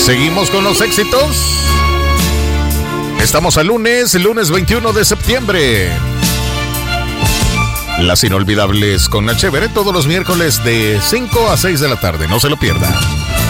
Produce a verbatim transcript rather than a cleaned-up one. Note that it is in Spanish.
Seguimos con los éxitos. Estamos al lunes, lunes veintiuno de septiembre. Las inolvidables con la Chévere todos los miércoles de cinco a seis de la tarde. No se lo pierda.